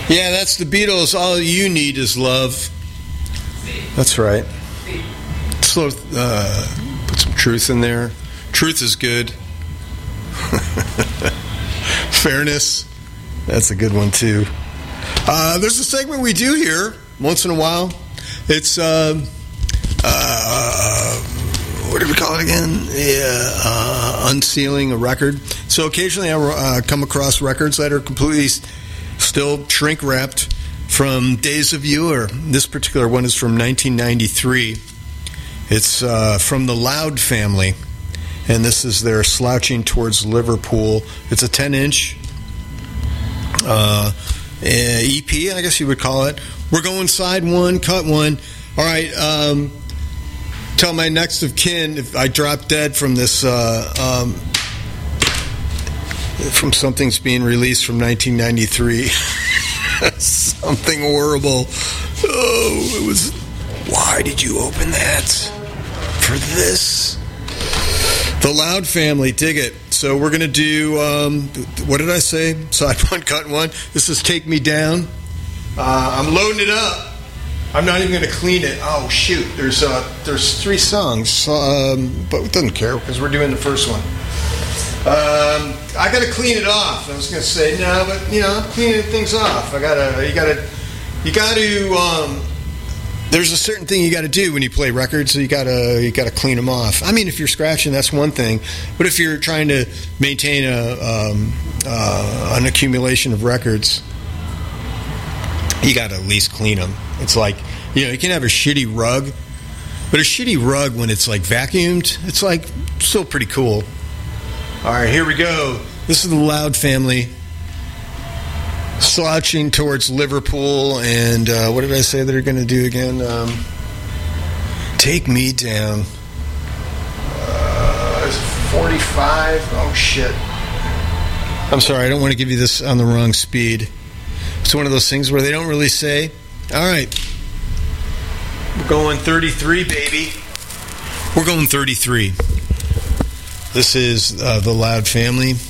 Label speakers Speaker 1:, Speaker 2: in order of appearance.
Speaker 1: Yeah, that's the Beatles. All you need is love. That's right. Put some truth in there. Truth is good. Fairness. That's a good one, too. There's a segment we do here once in a while. It's, what do we call it again? Unsealing a record. So occasionally I come across records that are completely still shrink-wrapped from days of yore. This particular one is from 1993. It's from the Loud Family, and this is their Slouching Towards Liverpool. It's a 10-inch EP, I guess you would call it. We're going side one, cut one. All right, tell my next of kin if I drop dead from this, from something's being released from 1993. Something horrible. Oh, it was... Why did you open that? For this? The Loud Family, dig it. So we're going to do, what did I say? Side one, cut one. This is Take Me Down. I'm loading it up. I'm not even going to clean it. Oh, shoot. There's 3 songs, but it doesn't care because we're doing the first one. I got to clean it off. I was going to say, no, but, I'm cleaning things off. You got to, there's a certain thing you got to do when you play records, so you got to clean them off. I mean, if you're scratching, that's one thing, but if you're trying to maintain an accumulation of records, you got to at least clean them. It's like, you can have a shitty rug, but a shitty rug when it's like vacuumed, it's like still pretty cool. All right, here we go. This is the Loud Family. Slouching Towards Liverpool, and what did I say they're going to do again? Take Me Down. It's 45. Oh, shit. I'm sorry, I don't want to give you this on the wrong speed. It's one of those things where they don't really say. All right. We're going 33, baby. We're going 33. This is the Loud Family.